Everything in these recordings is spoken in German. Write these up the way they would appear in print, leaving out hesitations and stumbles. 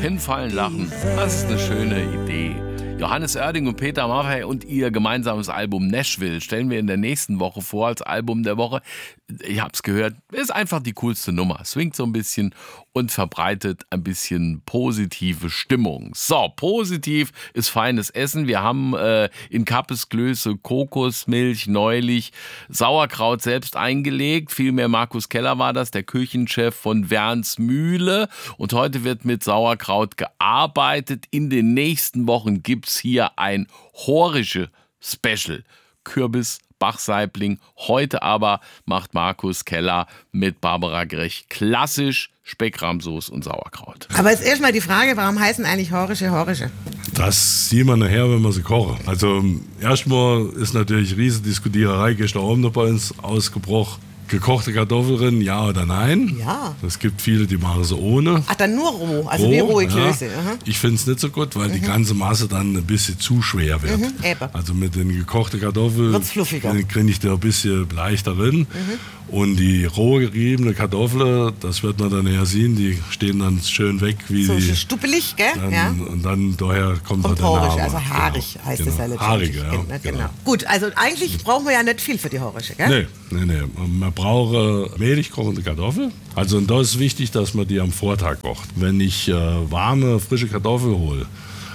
Hinfallen, lachen. Das ist eine schöne Idee. Johannes Oerding und Peter Maffay und ihr gemeinsames Album Nashville stellen wir in der nächsten Woche vor als Album der Woche. Ich hab's gehört, ist einfach die coolste Nummer. Swingt so ein bisschen und verbreitet ein bisschen positive Stimmung. So, positiv ist feines Essen. Wir haben in Kappesklöße Kokosmilch neulich, Sauerkraut selbst eingelegt. Vielmehr Markus Keller war das, der Küchenchef von Wernsmühle. Und heute wird mit Sauerkraut gearbeitet. In den nächsten Wochen gibt's hier ein Horische Special. Kürbis, Bachsaibling. Heute aber macht Markus Keller mit Barbara Grech klassisch Speckrahmsoße und Sauerkraut. Aber jetzt erstmal die Frage, warum heißen eigentlich Horische? Das sieht man nachher, wenn man sie kochen. Also erstmal ist natürlich Riesendiskutiererei gestern Abend noch bei uns ausgebrochen. Gekochte Kartoffeln, ja oder nein? Ja. Es gibt viele, die machen sie ohne. Ach, dann nur roh, also wie rohe Klöße. Ja. Ich finde es nicht so gut, weil die ganze Masse dann ein bisschen zu schwer wird. Also mit den gekochten Kartoffeln wird's fluffiger. kriege ich da ein bisschen leichter drin. Und die roh geriebene Kartoffeln, das wird man dann eher sehen, die stehen dann schön weg. Wie so die, stuppelig, gell? Dann, ja. Und dann daher kommt der horisch, Name. also haarig heißt genau. es ja letztendlich. Haarig, ja. Genau. Gut, also eigentlich brauchen wir ja nicht viel für die Horische, gell? Nee. Man braucht mehlig kochende Kartoffeln. Also und da ist wichtig, dass man die am Vortag kocht. Wenn ich warme, frische Kartoffeln hole,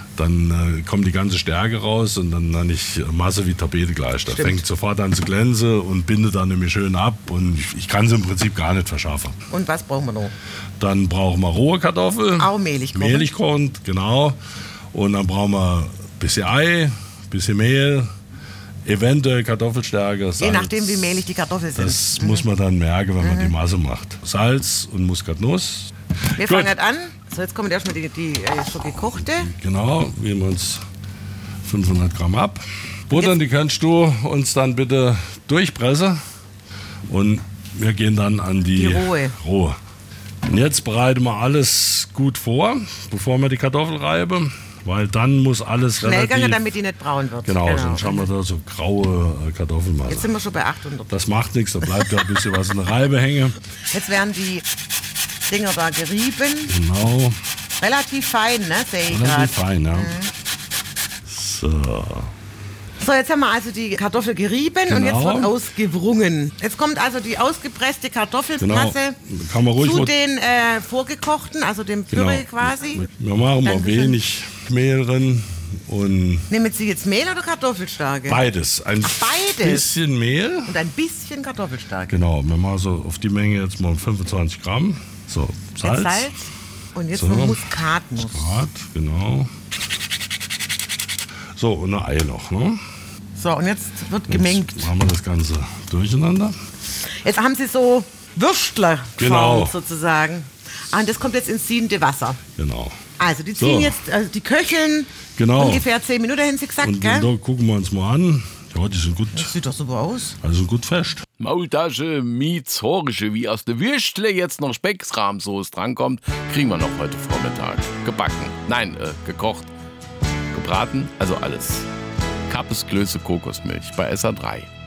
dann kommt die ganze Stärke raus und dann habe ich Masse wie Tapete gleich. Da fängt sofort an zu glänzen und bindet dann nämlich schön ab und ich kann sie im Prinzip gar nicht verschaffen. Und was brauchen wir noch? Dann brauchen wir rohe Kartoffeln. Auch mehlig kochen. Mehlig kochend, genau. Und dann brauchen wir ein bisschen Ei, ein bisschen Mehl, eventuell Kartoffelstärke, Salz. Je nachdem, wie mehlig die Kartoffeln sind. Das muss man dann merken, wenn man die Masse macht. Salz und Muskatnuss. Wir fangen jetzt an. So, jetzt kommen erstmal die schon gekochte. Genau, wir nehmen uns 500 Gramm ab. Buttern, die kannst du uns dann bitte durchpressen. Und wir gehen dann an die rohe. Und jetzt bereiten wir alles gut vor, bevor wir die Kartoffel reiben. Weil dann muss alles schnell relativ... gehen, damit die nicht braun wird. Genau. Sonst haben wir da so graue Kartoffelmasse. Jetzt sind wir schon bei 800. Das macht nichts, da bleibt ja ein bisschen was in der Reibe hängen. Jetzt werden die Dinger da gerieben. Genau. Relativ fein, ne? Sehe ich gerade. Relativ fein, ja. So, jetzt haben wir also die Kartoffel gerieben und jetzt wird ausgewrungen. Jetzt kommt also die ausgepresste Kartoffelmasse kann man ruhig zu den vorgekochten, also dem Püree quasi. Wir machen mal wenig Mehl drin. Und nehmen Sie jetzt Mehl oder Kartoffelstärke? Beides. Beides? Bisschen Mehl. Und ein bisschen Kartoffelstärke. Genau, wir machen so auf die Menge jetzt mal 25 Gramm. So, Salz. Und jetzt noch Muskatnuss. Muskat, genau. So, und ein Ei noch, ne? So, und jetzt wird gemengt. Jetzt machen wir das Ganze durcheinander. Jetzt haben Sie so Würstler geformt, sozusagen. Und das kommt jetzt ins siedende Wasser. Genau. Also die ziehen jetzt, also die köcheln ungefähr 10 Minuten, haben Sie gesagt, und gell? Da gucken wir uns mal an. Ja, die sind gut. Das sieht doch super aus. Also gut fest. Maultasche meets Horische, wie aus der Würstle jetzt noch Speckrahmsoße drankommt, kriegen wir noch heute Vormittag. Gebacken. Nein, gekocht. Gebraten, also alles. Kappesklöße Kokosmilch bei SA3.